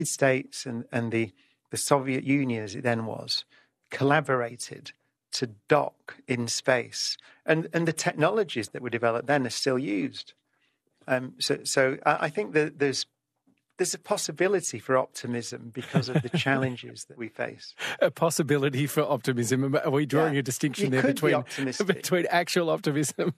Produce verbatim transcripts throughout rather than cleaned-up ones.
States and, and the, the Soviet Union, as it then was, collaborated to dock in space. And, and the technologies that were developed then are still used. Um, so so I, I think that there's there's a possibility for optimism because of the challenges that we face. A possibility for optimism. Are we drawing yeah, a distinction you there could between, be between actual optimism?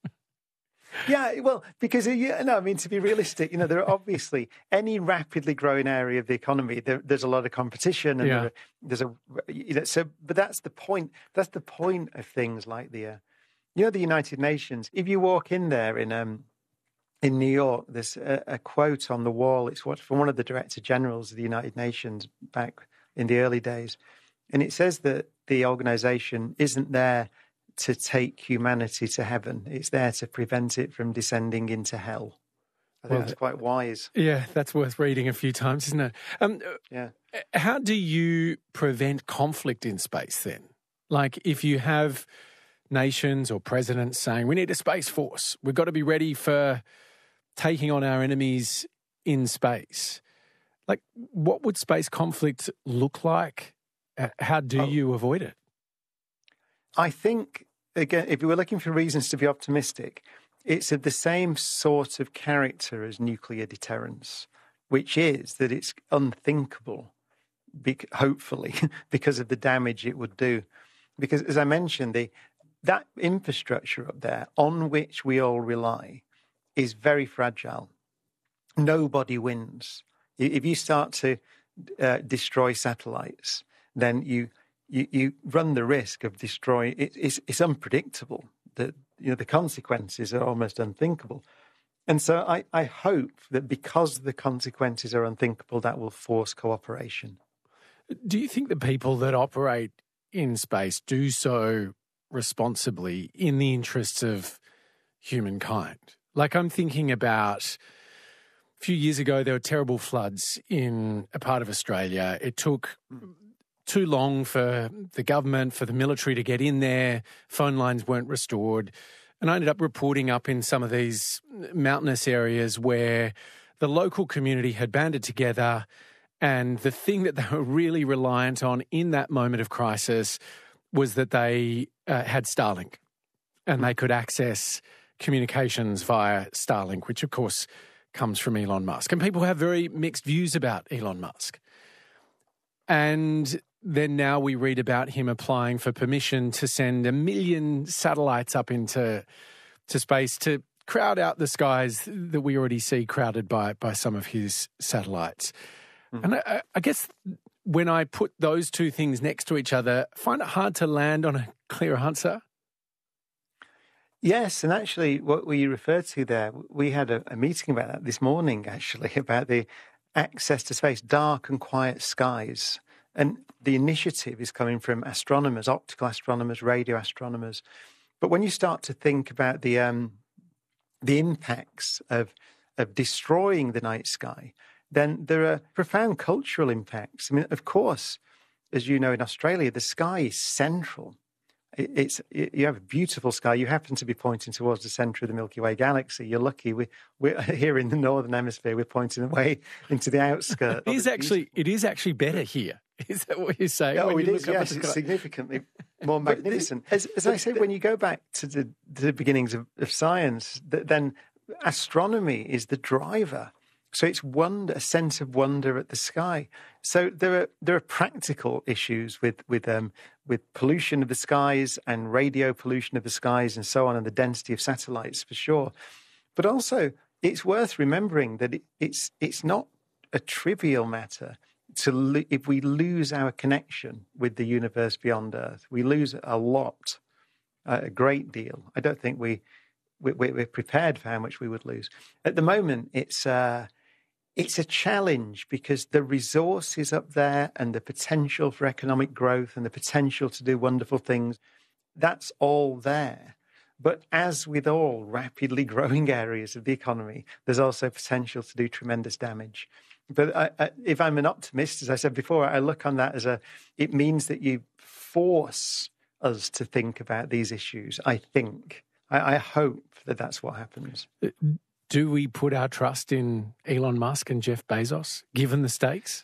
Yeah, well, because, yeah, no, I mean, to be realistic, you know, there are obviously any rapidly growing area of the economy, there, there's a lot of competition and yeah. there are, there's a, you know, so, but that's the point, that's the point of things like the, uh, you know, the United Nations. If you walk in there in, um, in New York, there's a, a quote on the wall. It's what from one of the Director Generals of the United Nations back in the early days. And it says that the organization isn't there to take humanity to heaven. It's there to prevent it from descending into hell. I think well, that's quite wise. Yeah, that's worth reading a few times, isn't it? Um, yeah. How do you prevent conflict in space then? Like if you have nations or presidents saying, we need a space force, we've got to be ready for taking on our enemies in space. Like what would space conflict look like? How do oh. you avoid it? I think, again, if we were looking for reasons to be optimistic, it's of the same sort of character as nuclear deterrence, which is that it's unthinkable, hopefully, because of the damage it would do. Because, as I mentioned, the that infrastructure up there on which we all rely is very fragile. Nobody wins. If you start to uh, destroy satellites, then you... You, you run the risk of destroying. It, it's, it's unpredictable. The, you know, the consequences are almost unthinkable. And so I, I hope that because the consequences are unthinkable, that will force cooperation. Do you think the people that operate in space do so responsibly in the interests of humankind? Like I'm thinking about a few years ago, there were terrible floods in a part of Australia. It took too long for the government, for the military to get in there. Phone lines weren't restored. And I ended up reporting up in some of these mountainous areas where the local community had banded together, and the thing that they were really reliant on in that moment of crisis was that they uh, had Starlink, and they could access communications via Starlink, which of course comes from Elon Musk. And people have very mixed views about Elon Musk. And then now we read about him applying for permission to send a million satellites up into to space to crowd out the skies that we already see crowded by, by some of his satellites. Mm. And I, I guess when I put those two things next to each other, I find it hard to land on a clear answer. Yes, and actually what we referred to there, we had a, a meeting about that this morning, actually, about the access to space, dark and quiet skies. And the initiative is coming from astronomers, optical astronomers, radio astronomers. But when you start to think about the um, the impacts of of destroying the night sky, then there are profound cultural impacts. I mean, of course, as you know, in Australia, the sky is central. It, it's it, you have a beautiful sky. You happen to be pointing towards the centre of the Milky Way galaxy. You're lucky. We, we're here in the northern hemisphere. We're pointing away into the outskirts. It is actually it is actually better here. Is that what you're saying? Oh, it you is, yes. It's significantly more magnificent. As, as I said, when you go back to the, the beginnings of, of science, then astronomy is the driver. So it's wonder, a sense of wonder at the sky. So there are there are practical issues with with um, with pollution of the skies and radio pollution of the skies and so on, and the density of satellites for sure. But also, it's worth remembering that it, it's it's not a trivial matter. To lo- if we lose our connection with the universe beyond Earth, we lose a lot, uh, a great deal. I don't think we, we we're prepared for how much we would lose. At the moment, it's uh, it's a challenge because the resources up there and the potential for economic growth and the potential to do wonderful things, that's all there. But as with all rapidly growing areas of the economy, there's also potential to do tremendous damage. But I, I, if I'm an optimist, as I said before, I look on that as a, it means that you force us to think about these issues, I think. I, I hope that that's what happens. Do we put our trust in Elon Musk and Jeff Bezos, given the stakes?